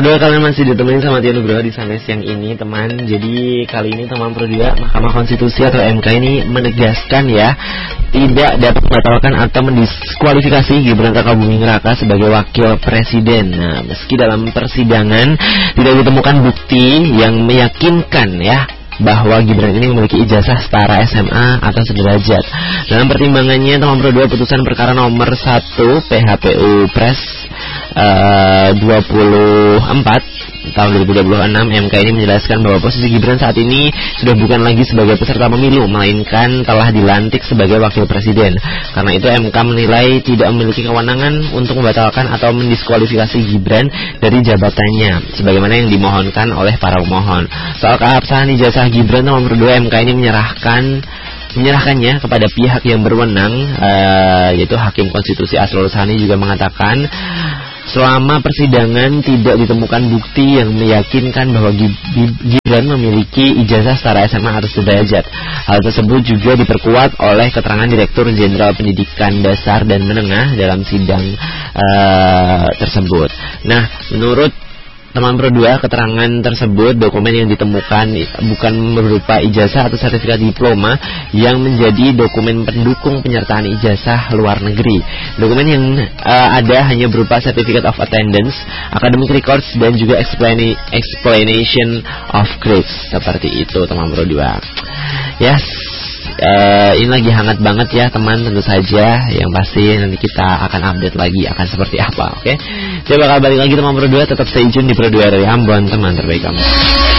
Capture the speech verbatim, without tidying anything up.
Pro dua, kalian masih ditemenin sama Tia Nugroho di Sunday siang ini, teman. Jadi kali ini teman Pro dua, Mahkamah Konstitusi atau M K ini menegaskan ya, tidak dapat membatalkan atau mendiskualifikasi Gibran Rakabuming Raka sebagai wakil presiden. Nah, meski dalam persidangan tidak ditemukan bukti yang meyakinkan ya bahwa Gibran ini memiliki ijazah setara S M A atau sederajat. Dalam pertimbangannya, teman Pro dua, putusan perkara nomor satu P H P U Pres uh, dua puluh empat tahun dua ribu dua puluh enam, M K ini menjelaskan bahwa posisi Gibran saat ini sudah bukan lagi sebagai peserta pemilu, melainkan telah dilantik sebagai wakil presiden. Karena itu M K menilai tidak memiliki kewenangan untuk membatalkan atau mendiskualifikasi Gibran dari jabatannya sebagaimana yang dimohonkan oleh para pemohon. Soal keabsahan ijazah Gibran, teman Pro dua, M K ini menyerahkan menyerahkannya kepada pihak yang berwenang, uh, yaitu Hakim Konstitusi Asrul Sani juga mengatakan selama persidangan tidak ditemukan bukti yang meyakinkan bahwa Gibran memiliki ijazah setara S M A atau sederajat. Hal tersebut juga diperkuat oleh keterangan Direktur Jenderal Pendidikan Dasar dan Menengah dalam sidang uh, tersebut. Nah, menurut teman Pro dua, keterangan tersebut, dokumen yang ditemukan bukan berupa ijazah atau sertifikat diploma yang menjadi dokumen pendukung penyertaan ijazah luar negeri. Dokumen yang uh, ada hanya berupa certificate of attendance, academic records, dan juga explana- explanation of grades. Seperti itu, teman Pro dua. Yes. Uh, ini lagi hangat banget ya teman, tentu saja yang pasti nanti kita akan update lagi akan seperti apa, oke? Okay? Saya bakal balik lagi teman Pro dua, tetap stay tune di Pro dua dari Ambon, teman terbaik kamu.